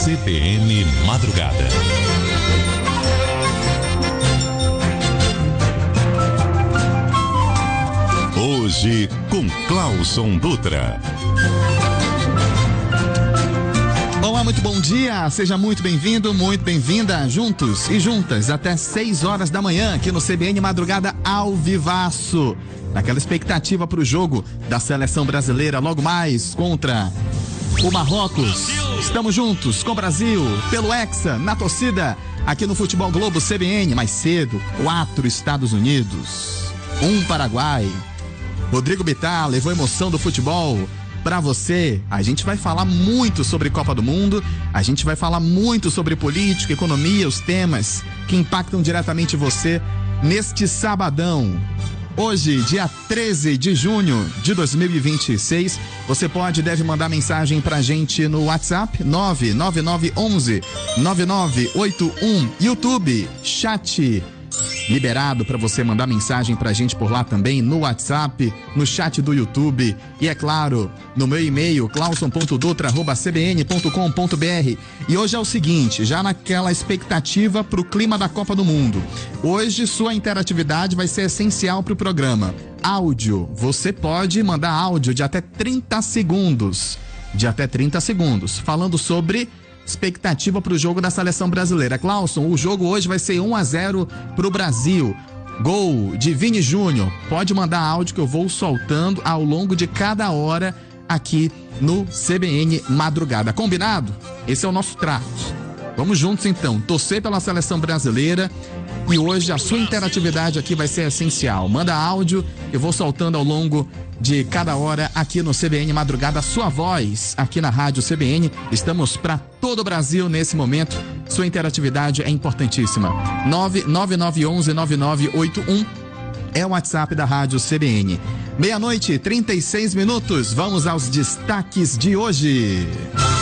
CBN Madrugada. Hoje com Clauson Dutra. Olá, muito bom dia, seja muito bem-vindo, muito bem-vinda, juntos e juntas até 6 horas da manhã aqui no CBN Madrugada ao vivaço. Naquela expectativa para o jogo da seleção brasileira logo mais contra o Marrocos. Estamos juntos com o Brasil, pelo Hexa, na torcida, aqui no Futebol Globo CBN. Mais cedo, 4 Estados Unidos, 1 Paraguai. Rodrigo Bittar levou emoção do futebol pra você. A gente vai falar muito sobre Copa do Mundo, a gente vai falar muito sobre política, economia, os temas que impactam diretamente você neste sabadão. Hoje, dia 13 de junho de 2026, você pode e deve mandar mensagem pra gente no WhatsApp 99911-9981, YouTube, chat liberado para você mandar mensagem pra gente por lá também, no WhatsApp, no chat do YouTube e, é claro, no meu e-mail, clauson.dutra@cbn.com.br. E hoje é o seguinte, já naquela expectativa pro clima da Copa do Mundo. Hoje sua interatividade vai ser essencial pro programa. Áudio, você pode mandar áudio de até 30 segundos. Falando sobre expectativa para o jogo da seleção brasileira. Clauson, o jogo hoje vai ser 1-0 pro Brasil. Gol de Vini Júnior. Pode mandar áudio que eu vou soltando ao longo de cada hora aqui no CBN Madrugada. Combinado? Esse é o nosso trato. Vamos juntos então, torcer pela seleção brasileira. E hoje a sua interatividade aqui vai ser essencial. Manda áudio, eu vou soltando ao longo de cada hora aqui no CBN Madrugada, sua voz aqui na Rádio CBN. Estamos para todo o Brasil nesse momento. Sua interatividade é importantíssima. 99911-9981 é o WhatsApp da Rádio CBN. 12:36. Vamos aos destaques de hoje.